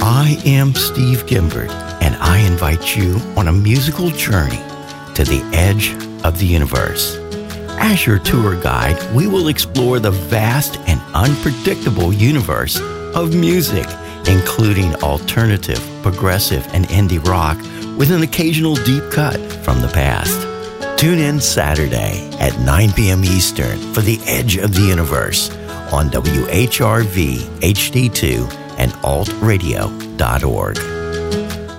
I am Steve Gimbert, and I invite you on a musical journey to the edge of the universe. As your tour guide, we will explore the vast and unpredictable universe of music, including alternative, progressive, and indie rock, with an occasional deep cut from the past. Tune in Saturday at 9 p.m. Eastern for The Edge of the Universe on WHRV HD2 and altradio.org.